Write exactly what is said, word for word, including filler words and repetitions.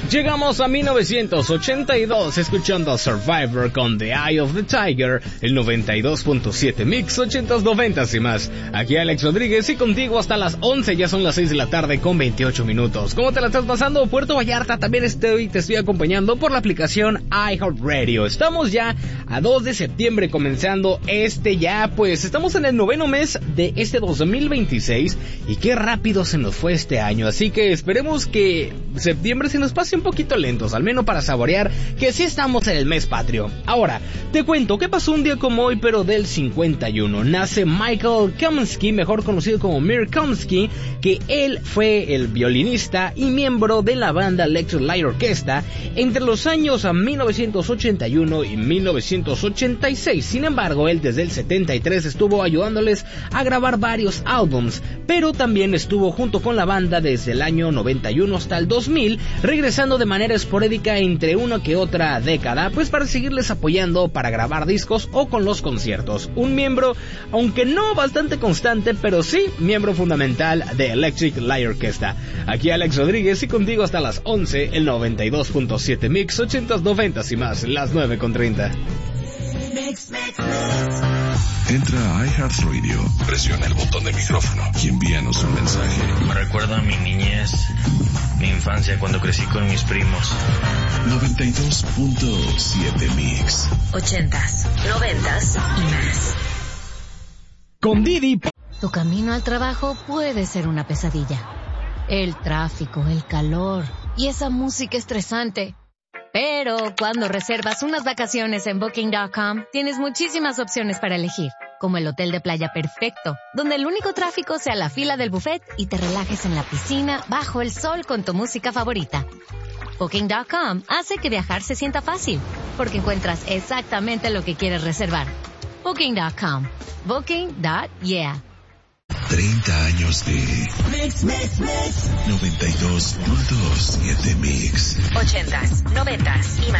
Llegamos a mil novecientos ochenta y dos escuchando Survivor con The Eye of the Tiger, el noventa y dos punto siete Mix, ochentas, noventas y más. Aquí Alex Rodríguez y contigo hasta las once, ya son las seis de la tarde con veintiocho minutos. ¿Cómo te la estás pasando? Puerto Vallarta, también estoy, te estoy acompañando por la aplicación iHeartRadio. Estamos ya a dos de septiembre comenzando este ya, pues estamos en el noveno mes de este dos mil veintiséis y qué rápido se nos fue este año, así que esperemos que septiembre se nos pase un poquito lentos, al menos para saborear que sí estamos en el mes patrio. Ahora, te cuento qué pasó un día como hoy, pero del cincuenta y uno. Nace Michael Kamsky, mejor conocido como Mir Kamsky, que él fue el violinista y miembro de la banda Electric Light Orchestra entre los años mil novecientos ochenta y uno y mil novecientos ochenta y seis. Sin embargo, él desde el setenta y tres estuvo ayudándoles a grabar varios álbums, pero también estuvo junto con la banda desde el año noventa y uno hasta el dos mil, regresando de manera esporádica entre una que otra década, pues para seguirles apoyando para grabar discos o con los conciertos. Un miembro, aunque no bastante constante, pero sí miembro fundamental de Electric Light Orchestra. Aquí Alex Rodríguez y contigo hasta las once, el noventa y dos punto siete Mix, ochentas, noventas y más, las nueve con treinta. Mix, mix, mix. Entra a iHeartRadio, presiona el botón del micrófono y envíanos un mensaje. Me recuerda a mi niñez, mi infancia cuando crecí con mis primos. noventa y dos punto siete Mix. Ochentas, noventas y más. Con Didi. Tu camino al trabajo puede ser una pesadilla. El tráfico, el calor y esa música estresante. Pero cuando reservas unas vacaciones en Booking punto com, tienes muchísimas opciones para elegir, como el hotel de playa perfecto, donde el único tráfico sea la fila del buffet y te relajes en la piscina bajo el sol con tu música favorita. Booking punto com hace que viajar se sienta fácil, porque encuentras exactamente lo que quieres reservar. Booking punto com. Booking punto yeah. treinta años de Mix, mix, mix. noventa y dos punto siete Mix. Ochentas, noventas y más.